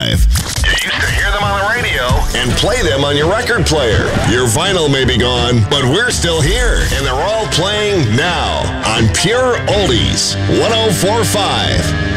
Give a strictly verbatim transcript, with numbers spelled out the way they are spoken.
You used to hear them on the radio and play them on your record player. Your vinyl may be gone, but we're still here, and they're all playing now on Pure Oldies one oh four point five.